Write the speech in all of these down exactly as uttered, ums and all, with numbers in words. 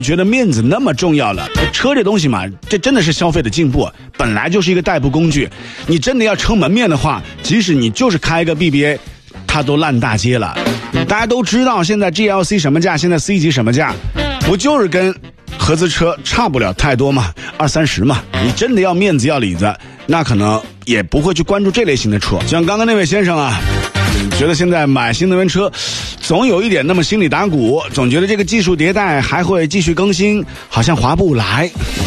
觉得面子那么重要了？车这东西嘛，这真的是消费的进步，本来就是一个代步工具。你真的要撑门面的话，即使你就是开个 B B A， 它都烂大街了。大家都知道现在 G L C 什么价，现在 C 级什么价，不就是跟合资车差不了太多嘛，二三十嘛。你真的要面子要里子，那可能也不会去关注这类型的车。像刚刚那位先生啊，觉得现在买新能源车总有一点那么心里打鼓，总觉得这个技术迭代还会继续更新，好像划不来。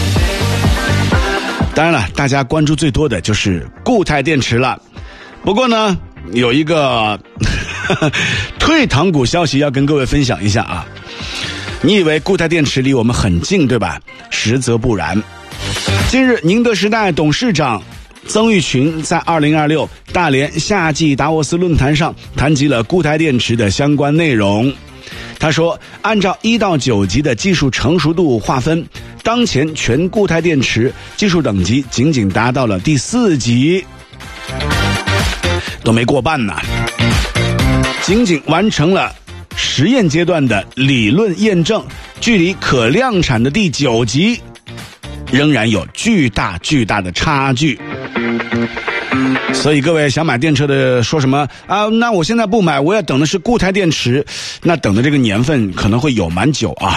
当然了，大家关注最多的就是固态电池了。不过呢，有一个退堂鼓消息要跟各位分享一下啊。你以为固态电池离我们很近，对吧？实则不然。近日，宁德时代董事长曾毓群在二零二六大连夏季达沃斯论坛上谈及了固态电池的相关内容。他说，按照一到九级的技术成熟度划分，当前全固态电池技术等级仅仅达到了第四级，都没过半呢，仅仅完成了实验阶段的理论验证，距离可量产的第九级仍然有巨大巨大的差距。所以各位想买电车的说什么啊？那我现在不买，我要等的是固态电池，那等的这个年份可能会有蛮久啊。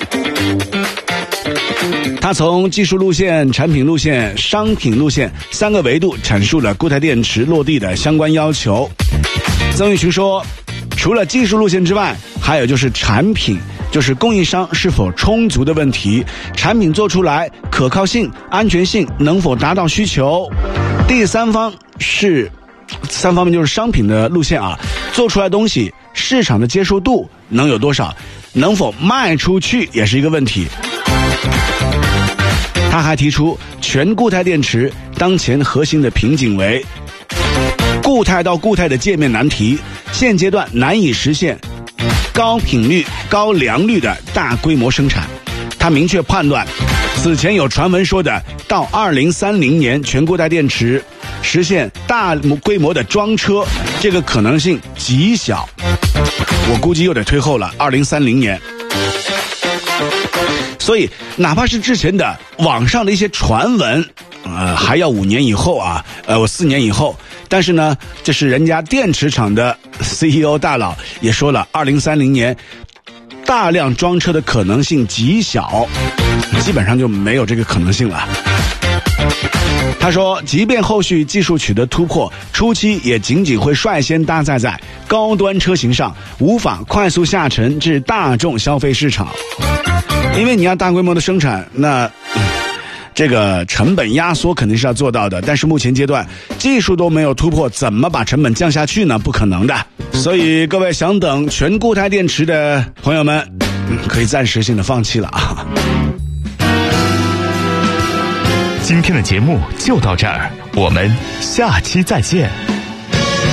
他从技术路线、产品路线、商品路线三个维度阐述了固态电池落地的相关要求。曾毓群说，除了技术路线之外，还有就是产品，就是供应商是否充足的问题，产品做出来可靠性、安全性能否达到需求。第三方是三方面就是商品的路线啊，做出来东西市场的接受度能有多少，能否卖出去也是一个问题。他还提出，全固态电池当前核心的瓶颈为固态到固态的界面难题，现阶段难以实现高频率、高良率的大规模生产。他明确判断，此前有传闻说的到二零三零年全固态电池实现大规模的装车，这个可能性极小，我估计又得推后了，二零三零年。所以哪怕是之前的网上的一些传闻，呃，还要五年以后啊，呃，我四年以后。但是呢，这是人家电池厂的 C E O 大佬也说了，二零三零年大量装车的可能性极小，基本上就没有这个可能性了。他说，即便后续技术取得突破，初期也仅仅会率先搭载在高端车型上，无法快速下沉至大众消费市场。因为你要大规模的生产，那这个成本压缩肯定是要做到的，但是目前阶段技术都没有突破，怎么把成本降下去呢？不可能的。所以各位想等全固态电池的朋友们，嗯、可以暂时性的放弃了啊。 今天的节目就到这儿，我们下期再见。